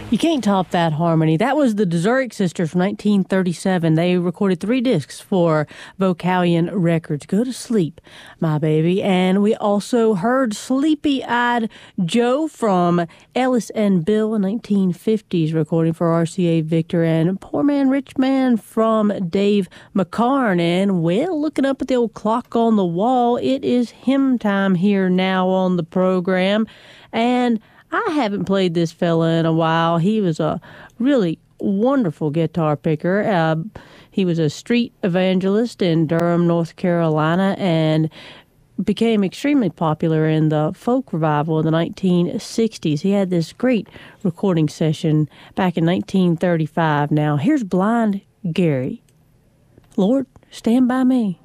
You can't top that harmony. That was the Zurich Sisters from 1937. They recorded 3 discs for Vocalion Records. Go to sleep, my baby. And we also heard Sleepy-Eyed Joe from Ellis and Bill, a 1950s recording for RCA Victor, and Poor Man, Rich Man from Dave McCarn. And, well, looking up at the old clock on the wall, it is hymn time here now on the program. And I haven't played this fella in a while. He was a really wonderful guitar picker. He was a street evangelist in Durham, North Carolina, and became extremely popular in the folk revival in the 1960s. He had this great recording session back in 1935. Now, here's Blind Gary. Lord, stand by me.